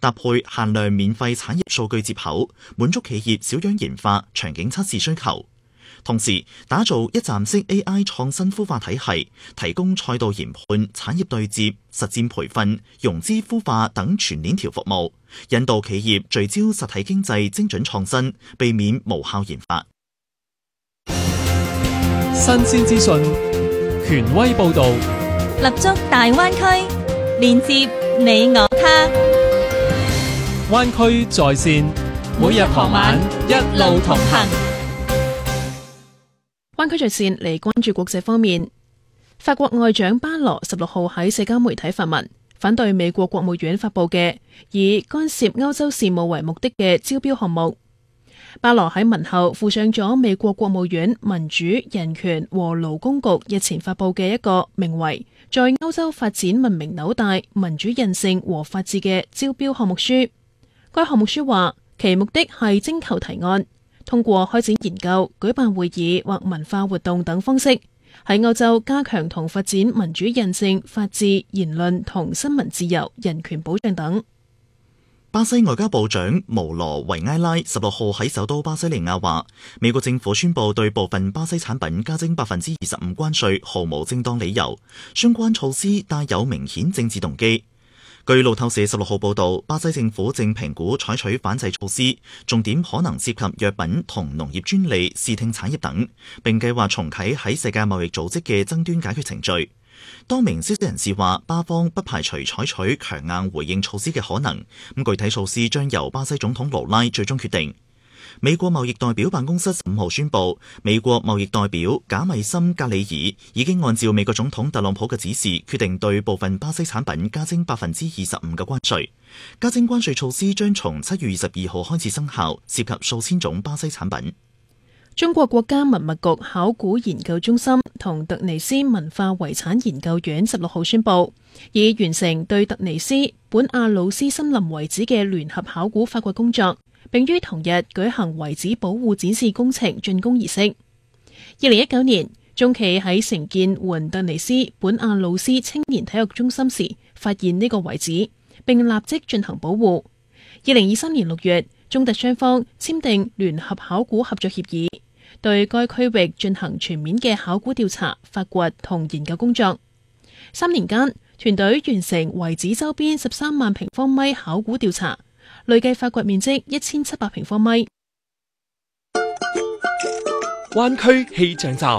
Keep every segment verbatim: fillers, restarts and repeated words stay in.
搭配限量免費產業數據接口，滿足企業小樣研發、場景測試需求。同時，打造一站式 A I 創新孵化體系，提供賽道研判、產業對接、實戰培訓、融資孵化等全鏈條服務，引導企業聚焦實體經濟精準創新，避免無效研發。 新鮮資訊，權威報導， 立足大灣區，連接你我他。 灣區在線，每日傍晚一路同行。 灣區在線嚟關注國際方面，法國外長巴羅十六號喺社交媒體發文，反對美國國務院發佈嘅以干涉歐洲事務為目的嘅招標項目。巴羅喺文後附上咗美國國務院民主、人權和勞工局日前發佈嘅一個名為《在歐洲發展文明紐帶、民主韌性和法治》嘅招標項目書。該項目書話，其目的係徵求提案，通過開展研究、舉辦會議或文化活動等方式，喺歐洲加強同發展民主韌性、法治、言論同新聞自由、人權保障等。 巴西外交部長毛羅維埃拉十六號喺首都巴西利亞話，美國政府宣布對部分巴西產品加徵百分之二十五關稅，毫無正當理由，相關措施帶有明顯政治動機。據路透社十六號報道，巴西政府正評估採取反制措施，重點可能涉及藥品同農業專利、視聽產業等，並計劃重啟喺世界貿易組織嘅爭端解決程序。多名消息人士話，巴方不排除採取強硬回應措施嘅可能，咁具體措施將由巴西總統盧拉最終決定。美國貿易代表辦公室十五號宣布，美國貿易代表賈米森格里爾已經按照美國總統特朗普嘅指示，決定對部分巴西產品加徵百分之二十五嘅關稅。加徵關稅措施將從七月二十二號開始生效，涉及數千種巴西產品。 中國國家文物局考古研究中心同突尼斯文化遺產研究院十六號宣布，已完成對突尼斯本阿魯斯森林遺址嘅聯合考古發掘工作，並於同日舉行遺址保護展示工程竣工儀式。二零一九年，中企喺承建援突尼斯本阿魯斯青年體育中心時，發現呢個遺址，並立即進行保護。二零二三年六月，中突雙方簽訂聯合考古合作協議，對該區域進行全面嘅考古調查、發掘同研究工作。三年間，團隊完成遺址周邊十三萬平方米考古調查，累計發掘面積一千七百平方米。 灣區氣象站，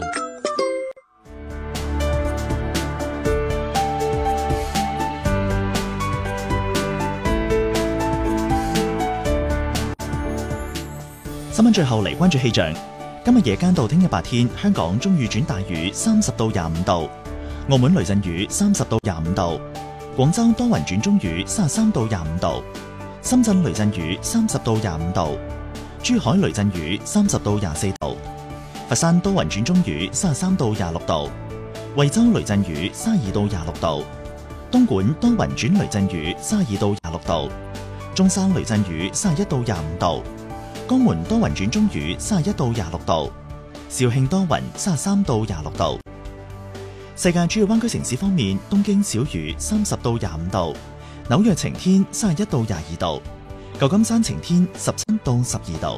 新聞最後嚟關注氣象。今日夜間到聽日白天，香港中雨轉大雨，三十到廿五度；澳門雷陣雨，三十到廿五度；廣州多雲轉中雨，三十三到廿五度；深圳雷陣雨，三十到廿五度；珠海雷陣雨，三十到廿四度；佛山多雲轉中雨，三十三到廿六度；惠州雷陣雨，三十二到廿六度；東莞多雲轉雷陣雨，三十二到廿六度；中山雷陣雨，三十一到廿五度。江門多雲轉中雨，三十一到廿六度；肇慶多雲，三十三到廿六度。世界主要灣區城市方面，東京小雨，三十到廿五度；紐約晴天，三十一到廿二度；舊金山晴天，十七到十二度。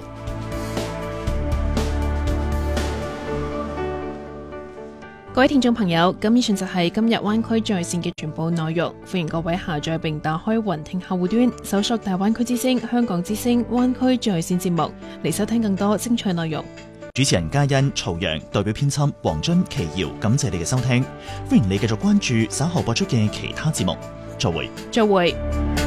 各位聽眾朋友，咁以上就係今日灣區在線嘅全部內容，歡迎各位下載並打開雲聽客戶端，搜索大灣區之聲、香港之聲、灣區在線節目嚟收聽更多精彩內容。 主持人嘉欣、曹陽，代表編輯黃津、奇瑤，感謝你嘅收聽，歡迎你繼續關注稍後播出嘅其他節目。再會， 再會。